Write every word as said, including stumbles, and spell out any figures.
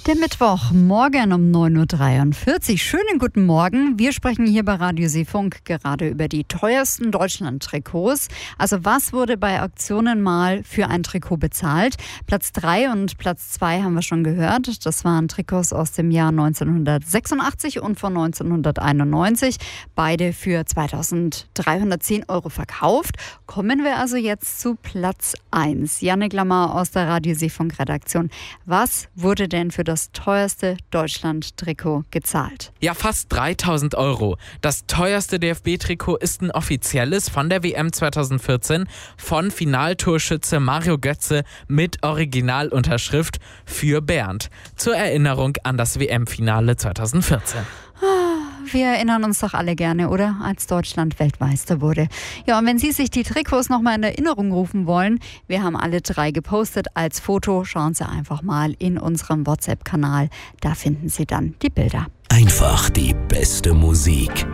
Der Mittwoch, morgen um neun Uhr dreiundvierzig. Schönen guten Morgen. Wir sprechen hier bei Radio Seefunk gerade über die teuersten Deutschland-Trikots. Also was wurde bei Auktionen mal für ein Trikot bezahlt? Platz drei und Platz zwei haben wir schon gehört. Das waren Trikots aus dem Jahr neunzehnhundertsechsundachtzig und von neunzehnhunderteinundneunzig. Beide für zweitausenddreihundertzehn Euro verkauft. Kommen wir also jetzt zu Platz eins. Jannik Lamar aus der Radio Seefunk-Redaktion. Was wurde denn für das das teuerste Deutschland-Trikot gezahlt? Ja, fast dreitausend Euro. Das teuerste D F B-Trikot ist ein offizielles von der W M zweitausendvierzehn von Finaltorschütze Mario Götze mit Originalunterschrift für Bernd. Zur Erinnerung an das W M-Finale zweitausendvierzehn. Wir erinnern uns doch alle gerne, oder? Als Deutschland Weltmeister wurde. Ja, und wenn Sie sich die Trikots nochmal in Erinnerung rufen wollen, wir haben alle drei gepostet als Foto. Schauen Sie einfach mal in unserem WhatsApp-Kanal. Da finden Sie dann die Bilder. Einfach die beste Musik.